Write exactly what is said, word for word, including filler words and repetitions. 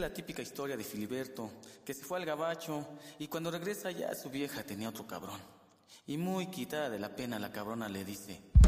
la típica historia de Filiberto, que se fue al gabacho y cuando regresa ya su vieja tenía otro cabrón. Y muy quitada de la pena la cabrona le dice: